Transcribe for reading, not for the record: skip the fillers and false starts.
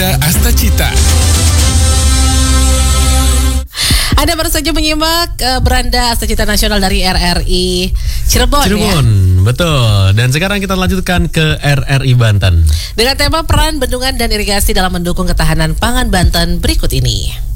Beranda Astacita. Anda baru saja menyimak Beranda Astacita Nasional dari RRI Cirebon Cirebon, ya? Betul. Dan sekarang kita lanjutkan ke RRI Banten. Dengan tema peran bendungan dan irigasi dalam mendukung ketahanan pangan Banten berikut ini.